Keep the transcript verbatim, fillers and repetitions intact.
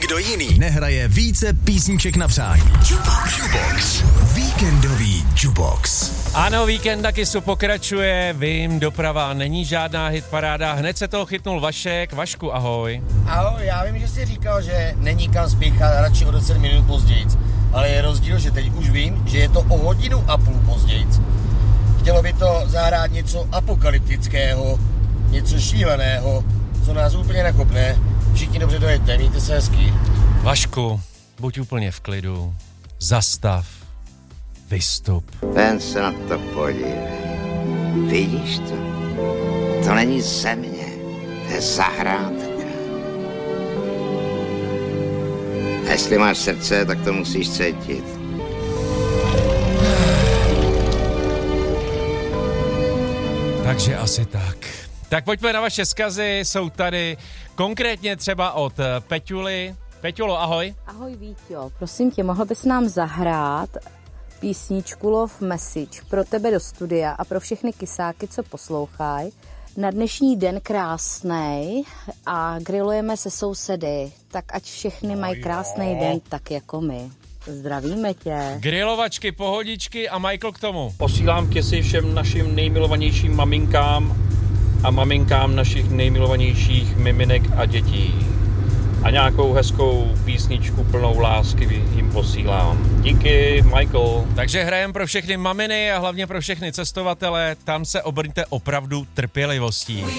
Nikdo jiný nehraje více písniček na přání. Jukebox. Jukebox. Víkendový Jukebox. Ano, víkend taky su pokračuje, vím, doprava není žádná hitparáda, hned se toho chytnul Vašek. Vašku, ahoj. Ahoj, já vím, že jsi říkal, že není kam spěchat, radši o deset minut později, ale je rozdíl, že teď už vím, že je to o hodinu a půl později. Chtělo by to zahrát něco apokalyptického, něco šíleného, co nás úplně nakopne. Všichni dobře dojete, mějte se hezky. Vašku, buď úplně v klidu, zastav, vystup. Ven se na to podívej. Vidíš to? To není země, to je zahrádka. A jestli máš srdce, tak to musíš cítit. Takže asi tak. Tak pojďme na vaše vzkazy, jsou tady konkrétně třeba od Peťuly. Peťulo, ahoj. Ahoj Víťo, prosím tě, mohl bys nám zahrát písničku Love Message pro tebe do studia a pro všechny kysáky, co poslouchají. Na dnešní den krásnej a grillujeme se sousedy, tak ať všechny mají krásný den tak jako my. Zdravíme tě. Grilovačky, pohodičky a Michael k tomu. Posílám kesy všem našim nejmilovanějším maminkám a maminkám našich nejmilovanějších miminek a dětí. A nějakou hezkou písničku plnou lásky jim posílám. Díky, Michael. Takže hrajem pro všechny maminy a hlavně pro všechny cestovatele. Tam se obrňte opravdu trpělivostí.